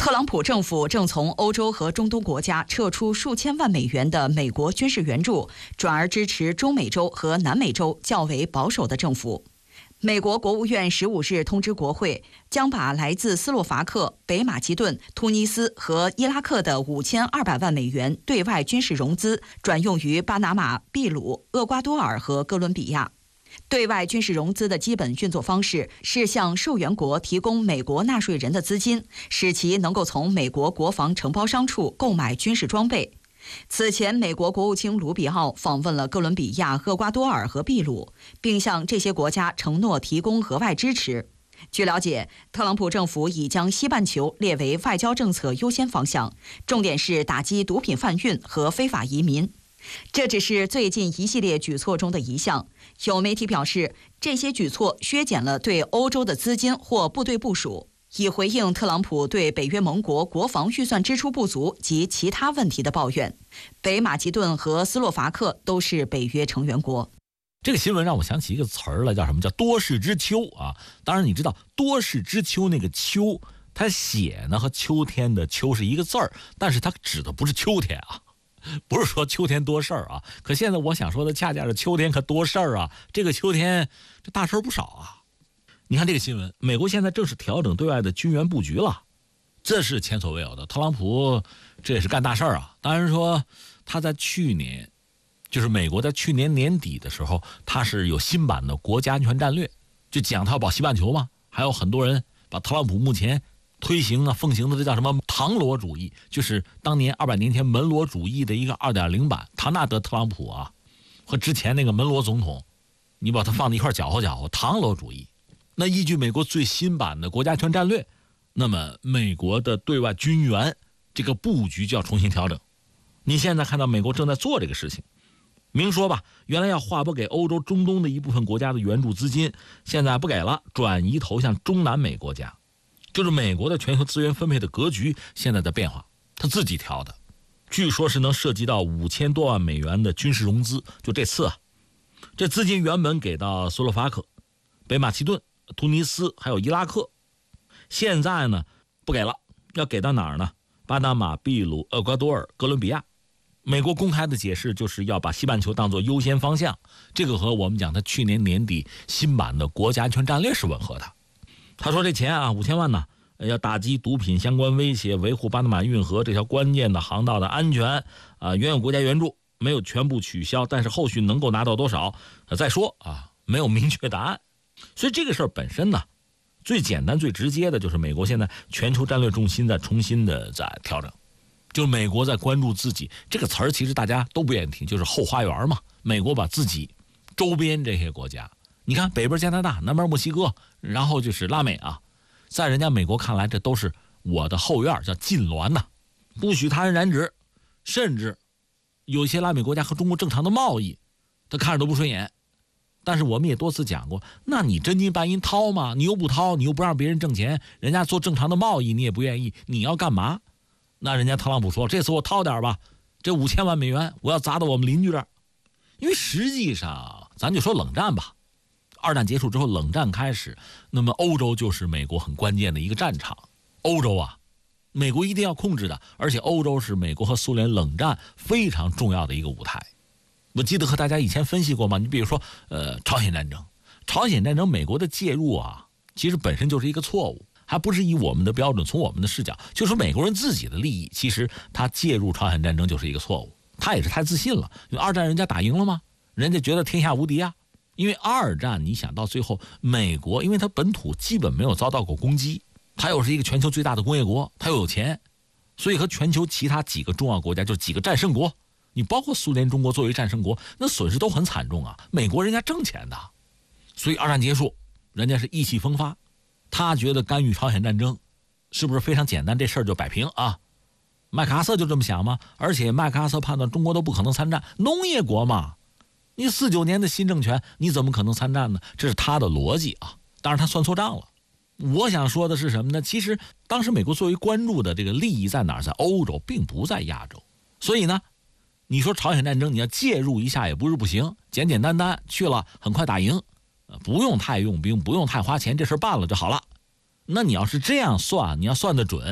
特朗普政府正从欧洲和中东国家撤出数千万美元的美国军事援助，转而支持中美洲和南美洲较为保守的政府。美国国务院15日通知国会，将把来自斯洛伐克、北马其顿、突尼斯和伊拉克的5200万美元对外军事融资转用于巴拿马、秘鲁、厄瓜多尔和哥伦比亚。对外军事融资的基本运作方式是向受援国提供美国纳税人的资金，使其能够从美国国防承包商处购买军事装备。此前，美国国务卿卢比奥访问了哥伦比亚、厄瓜多尔和秘鲁，并向这些国家承诺提供额外支持。据了解，特朗普政府已将西半球列为外交政策优先方向，重点是打击毒品贩运和非法移民。这只是最近一系列举措中的一项。有媒体表示，这些举措削减了对欧洲的资金或部队部署，以回应特朗普对北约盟国国防预算支出不足及其他问题的抱怨。北马其顿和斯洛伐克都是北约成员国。 这个新闻让我想起一个词儿来，叫什么？叫多事之秋啊！当然，你知道多事之秋那个秋，它写呢和秋天的秋是一个字儿，但是它指的不是秋天啊。不是说秋天多事儿啊，可现在我想说的恰恰是秋天可多事儿啊。这个秋天这大事儿不少啊。你看这个新闻，美国现在正式调整对外的军援布局了，这是前所未有的。特朗普这也是干大事儿啊。当然说他在去年，就是美国在去年年底的时候，他是有新版的国家安全战略，就讲他要保西半球嘛。还有很多人把特朗普目前推行啊、奉行的这叫什么唐罗主义，就是当年200年前门罗主义的一个2.0版。唐纳德·特朗普啊，和之前那个门罗总统，你把它放在一块搅和搅和，唐罗主义。那依据美国最新版的国家安全战略，那么美国的对外军援这个布局就要重新调整。你现在看到美国正在做这个事情，明说吧，原来要划拨给欧洲、中东的一部分国家的援助资金，现在不给了，转移投向中南美国家。就是美国的全球资源分配的格局现在的变化，他自己调的，据说是能涉及到5000多万美元的军事融资。就这次啊，这资金原本给到斯洛伐克、北马其顿、突尼斯还有伊拉克，现在呢不给了，要给到哪儿呢？巴拿马、秘鲁、厄瓜多尔、哥伦比亚。美国公开的解释就是要把西半球当作优先方向，这个和我们讲的去年年底新版的国家安全战略是吻合的。他说这钱啊5000万呢，要打击毒品相关威胁，维护巴拿马运河这条关键的航道的安全啊。原有国家援助没有全部取消，但是后续能够拿到多少再说啊，没有明确答案。所以这个事儿本身呢，最简单最直接的就是美国现在全球战略重心在重新的在调整，就是美国在关注自己这个词儿，其实大家都不愿意听，就是后花园嘛。美国把自己周边这些国家，你看北边加拿大，南边墨西哥，然后就是拉美啊，在人家美国看来，这都是我的后院，叫禁脔呐，不许他人染指，甚至有些拉美国家和中国正常的贸易，他看着都不顺眼。但是我们也多次讲过，那你真金白银掏吗？你又不掏，你又不让别人挣钱，人家做正常的贸易你也不愿意，你要干嘛？那人家特朗普说，这次我掏点吧，这5000万美元我要砸到我们邻居这儿。因为实际上咱就说冷战吧，二战结束之后冷战开始，那么欧洲就是美国很关键的一个战场。欧洲啊，美国一定要控制的，而且欧洲是美国和苏联冷战非常重要的一个舞台。我记得和大家以前分析过嘛，你比如说朝鲜战争美国的介入啊，其实本身就是一个错误，还不是以我们的标准，从我们的视角，就是美国人自己的利益，其实他介入朝鲜战争就是一个错误。他也是太自信了，因为二战人家打赢了吗？人家觉得天下无敌啊。因为二战你想到最后，美国因为它本土基本没有遭到过攻击，它又是一个全球最大的工业国，它又有钱，所以和全球其他几个重要国家，就几个战胜国，你包括苏联、中国作为战胜国，那损失都很惨重啊。美国人家挣钱的，所以二战结束，人家是意气风发，他觉得干预朝鲜战争是不是非常简单，这事儿就摆平啊？麦克阿瑟就这么想吗？而且麦克阿瑟判断中国都不可能参战，农业国嘛，你49年的新政权你怎么可能参战呢？这是他的逻辑啊。当然他算错账了。我想说的是什么呢？其实当时美国作为关注的这个利益在哪儿？在欧洲，并不在亚洲。所以呢，你说朝鲜战争你要介入一下也不是不行，简简单单去了很快打赢，不用太用兵，不用太花钱，这事办了就好了。那你要是这样算，你要算得准，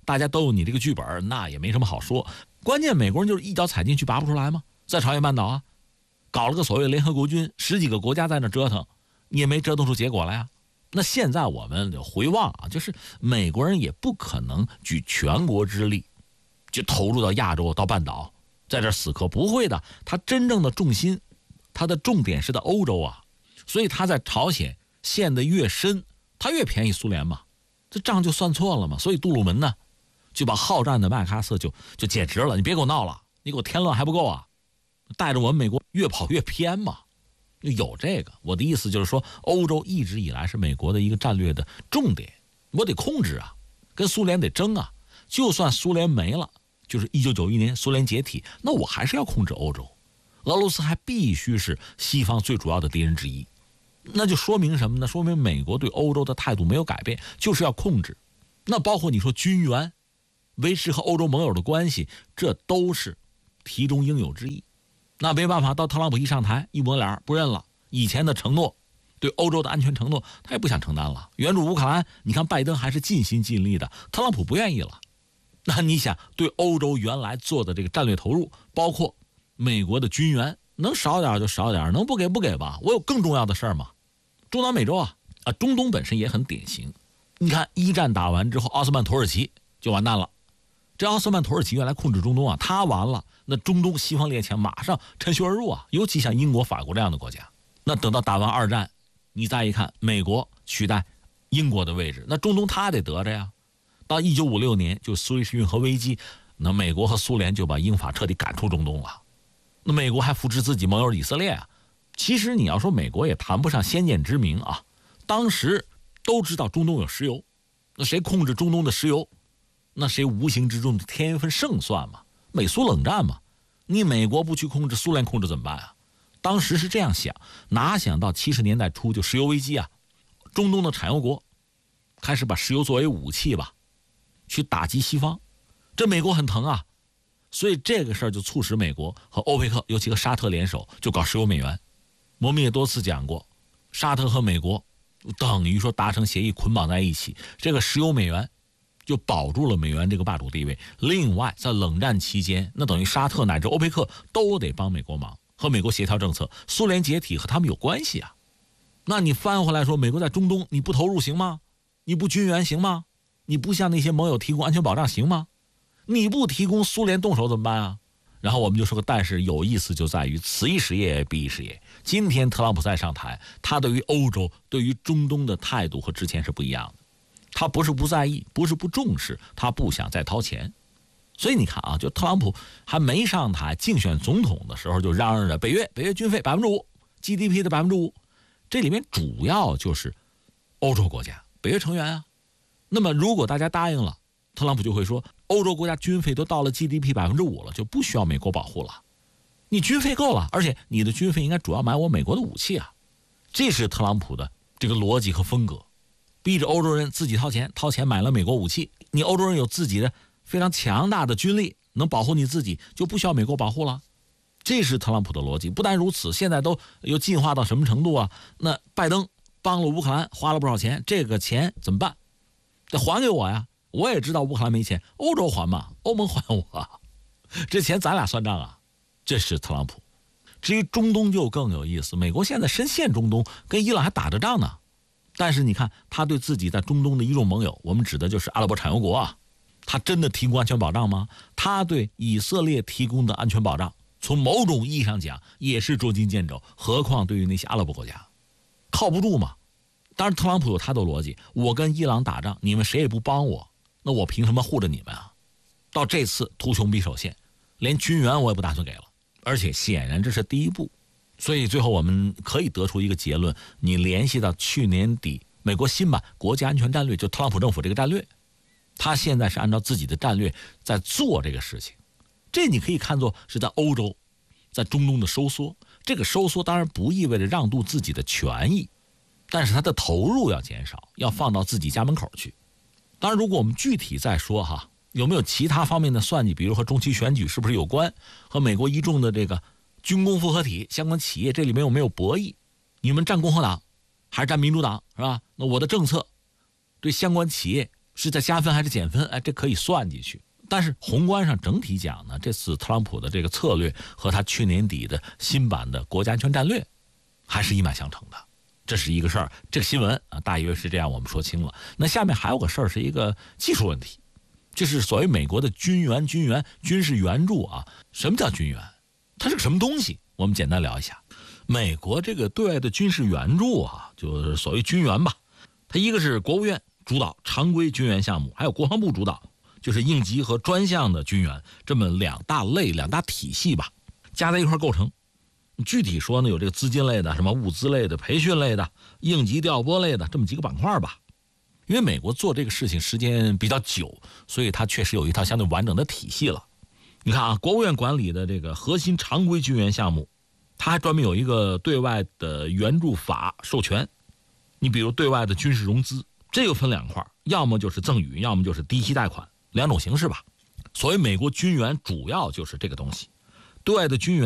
大家都有你这个剧本，那也没什么好说。关键美国人就是一脚踩进去拔不出来吗？在朝鲜半岛啊，搞了个所谓联合国军，10几个国家在那折腾，你也没折腾出结果来呀。那现在我们回望啊，就是美国人也不可能举全国之力就投入到亚洲到半岛，在这死磕，不会的。他真正的重心，他的重点是在欧洲啊，所以他在朝鲜陷得越深，他越便宜苏联嘛，这账就算错了嘛。所以杜鲁门呢，就把好战的麦克阿瑟就简直了，你别给我闹了，你给我添乱还不够啊，带着我们美国越跑越偏嘛。有这个，我的意思就是说，欧洲一直以来是美国的一个战略的重点，我得控制啊，跟苏联得争啊。就算苏联没了，就是1991年苏联解体，那我还是要控制欧洲，俄罗斯还必须是西方最主要的敌人之一。那就说明什么呢？说明美国对欧洲的态度没有改变，就是要控制。那包括你说军援，维持和欧洲盟友的关系，这都是题中应有之义。那没办法，到特朗普一上台，一抹脸不认了，以前的承诺，对欧洲的安全承诺，他也不想承担了。援助乌克兰，你看拜登还是尽心尽力的，特朗普不愿意了。那你想，对欧洲原来做的这个战略投入，包括美国的军援，能少点就少点，能不给不给吧，我有更重要的事儿嘛。中南美洲啊，中东本身也很典型。你看一战打完之后，奥斯曼土耳其就完蛋了。这奥斯曼土耳其原来控制中东啊，他完了，那中东西方列强马上趁虚而入啊，尤其像英国、法国这样的国家。那等到打完二战，你再一看，美国取代英国的位置，那中东他得得着呀。到1956年，就苏伊士运河危机，那美国和苏联就把英法彻底赶出中东了。那美国还扶持自己盟友以色列啊。其实你要说美国也谈不上先见之明啊，当时都知道中东有石油，那谁控制中东的石油，那谁无形之中添一份胜算嘛。美苏冷战嘛，你美国不去控制，苏联控制怎么办啊？当时是这样想，哪想到70年代初就石油危机啊，中东的产油国开始把石油作为武器吧，去打击西方，这美国很疼啊。所以这个事儿就促使美国和欧佩克，尤其和沙特联手，就搞石油美元。我们也多次讲过，沙特和美国等于说达成协议，捆绑在一起，这个石油美元就保住了美元这个霸主地位。另外在冷战期间，那等于沙特乃至欧佩克都得帮美国忙，和美国协调政策。苏联解体和他们有关系啊。那你翻回来说，美国在中东你不投入行吗？你不军援行吗？你不向那些盟友提供安全保障行吗？你不提供，苏联动手怎么办啊？然后我们就说个但是，有意思就在于此一时也彼一时也。今天特朗普再上台，他对于欧洲、对于中东的态度和之前是不一样的。他不是不在意，不是不重视，他不想再掏钱。所以你看啊，就特朗普还没上台竞选总统的时候，就嚷嚷着北约军费5%， GDP 的5%，这里面主要就是欧洲国家，北约成员啊。那么如果大家答应了，特朗普就会说，欧洲国家军费都到了 GDP 5%了，就不需要美国保护了。你军费够了，而且你的军费应该主要买我美国的武器啊。这是特朗普的这个逻辑和风格，逼着欧洲人自己掏钱买了美国武器。你欧洲人有自己的非常强大的军力，能保护你自己，就不需要美国保护了。这是特朗普的逻辑。不但如此，现在都又进化到什么程度啊？那拜登帮了乌克兰，花了不少钱，这个钱怎么办？得还给我呀！我也知道乌克兰没钱，欧洲还嘛，欧盟还我，这钱咱俩算账啊。这是特朗普。至于中东就更有意思，美国现在深陷中东，跟伊朗还打着仗呢。但是你看他对自己在中东的一众盟友，我们指的就是阿拉伯产油国啊，他真的提供安全保障吗？他对以色列提供的安全保障，从某种意义上讲也是捉襟见肘，何况对于那些阿拉伯国家，靠不住嘛。当然特朗普有他的逻辑，我跟伊朗打仗，你们谁也不帮我，那我凭什么护着你们啊？到这次图穷匕首现，连军援我也不打算给了，而且显然这是第一步。所以最后我们可以得出一个结论，你联系到去年底美国新版国家安全战略，就特朗普政府这个战略，他现在是按照自己的战略在做这个事情。这你可以看作是在欧洲在中东的收缩，这个收缩当然不意味着让渡自己的权益，但是他的投入要减少，要放到自己家门口去。当然如果我们具体再说哈，有没有其他方面的算计，比如和中期选举是不是有关，和美国一众的这个军工复合体相关企业这里面有没有博弈，你们站共和党还是站民主党是吧？那我的政策对相关企业是在加分还是减分？这可以算进去。但是宏观上整体讲呢，这次特朗普的这个策略和他去年底的新版的国家安全战略还是一脉相承的，这是一个事儿。这个新闻啊，大约是这样，我们说清了。那下面还有个事儿，是一个技术问题，就是所谓美国的军事援助啊。什么叫军援？它是个什么东西？我们简单聊一下。美国这个对外的军事援助啊，就是所谓军援吧，它一个是国务院主导常规军援项目，还有国防部主导，就是应急和专项的军援，这么两大体系吧，加在一块构成。具体说呢，有这个资金类的、什么物资类的、培训类的、应急调拨类的这么几个板块吧。因为美国做这个事情时间比较久，所以它确实有一套相对完整的体系了。你看啊，国务院管理的这个核心常规军援项目，它还专门有一个对外的援助法授权。你比如对外的军事融资，这个分两块，要么就是赠与，要么就是低息贷款，两种形式吧。所谓美国军援主要就是这个东西。对外的军援